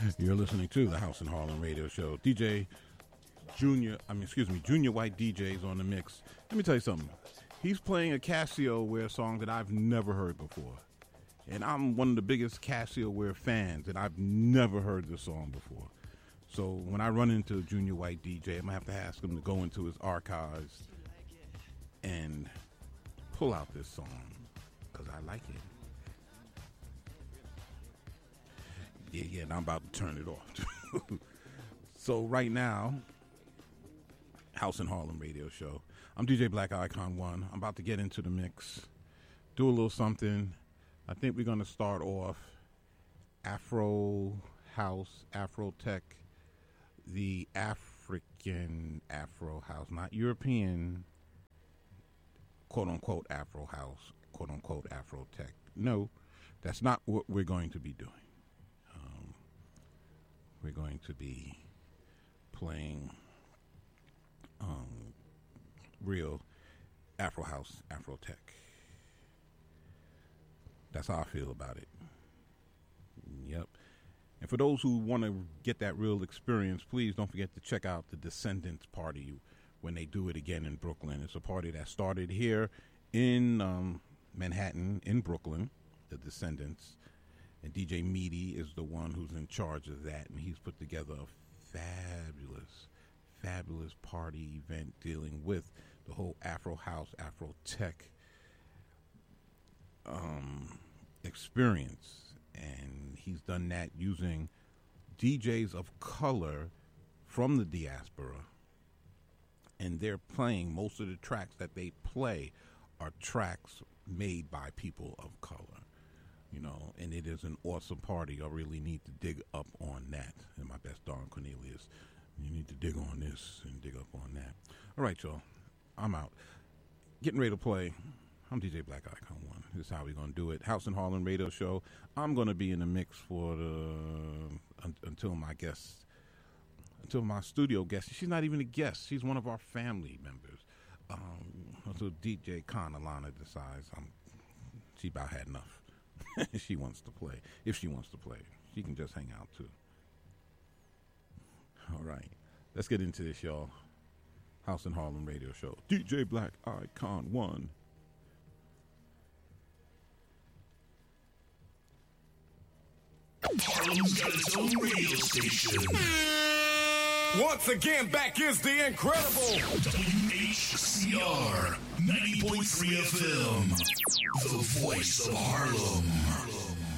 You're listening to the House in Harlem radio show. Junior White DJ's on the mix. Let me tell you something. He's playing a Casio Ware song that I've never heard before. And I'm one of the biggest Casio Ware fans, and I've never heard this song before. So when I run into Junior White DJ, I'm going to have to ask him to go into his archives and pull out this song, because I like it. Yeah, and I'm about to turn it off. So right now, House in Harlem radio show. I'm DJ Black Icon 1. I'm about to get into the mix, do a little something. I think we're going to start off Afro House, Afro Tech, the African Afro House, not European, quote-unquote Afro House, quote-unquote Afro Tech. No, that's not what we're going to be doing. We're going to be playing real Afro House, Afro Tech. That's how I feel about it. Yep. And for those who want to get that real experience, please don't forget to check out the Descendants Party when they do it again in Brooklyn. It's a party that started here in Manhattan, in Brooklyn, the Descendants. And DJ Meaty is the one who's in charge of that, and he's put together a fabulous party event dealing with the whole Afro House, Afro Tech experience. And he's done that using DJs of color from the diaspora, and they're playing, most of the tracks that they play are tracks made by people of color. You know, and it is an awesome party. I really need to dig up on that. And my best Don Cornelius, you need to dig on this and dig up on that. All right, y'all. I'm out. Getting ready to play. I'm DJ Black Icon 1. This is how we're going to do it. House in Harlem radio show. I'm going to be in the mix for until my studio guest. She's not even a guest. She's one of our family members. Until DJ Con Alana decides she about had enough. She wants to play. If she wants to play, she can just hang out too. All right, let's get into this, y'all. House in Harlem radio show. DJ Black Icon 1. Harlem's got its own radio station. Once again, back is the incredible WHCR 90.3 FM, the voice of Harlem.